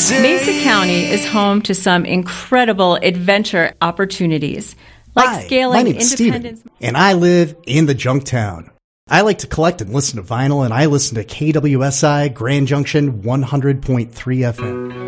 Mesa County is home to some incredible adventure opportunities, like Hi, scaling my name's Independence. Steven, and I live in the Junktown. I like to collect and listen to vinyl, and I listen to KWSI Grand Junction 100.3 FM.